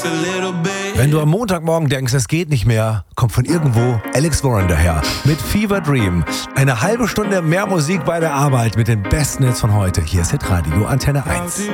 Wenn du am Montagmorgen denkst, es geht nicht mehr, kommt von irgendwo Alex Warren daher mit Fever Dream. Eine halbe Stunde mehr Musik bei der Arbeit mit den besten Hits von heute. Hier ist Hitradio Antenne 1.